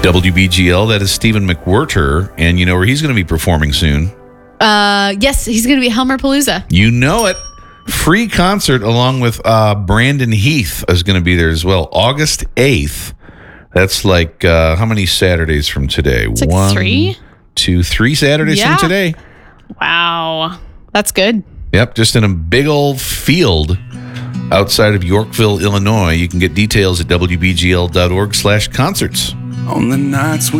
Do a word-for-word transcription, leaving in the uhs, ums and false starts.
W B G L, that is Stephen McWhirter, and you know where he's going to be performing soon. Uh, yes, he's going to be at Helmerpalooza. You know it. Free concert along with uh, Brandon Heath is going to be there as well. August eighth. That's like, uh, how many Saturdays from today? It's like One, three? two, three Saturdays Yeah. from today. Wow. That's good. Yep, just in a big old field outside of Yorkville, Illinois. You can get details at w b g l dot org slash concerts. On the nights when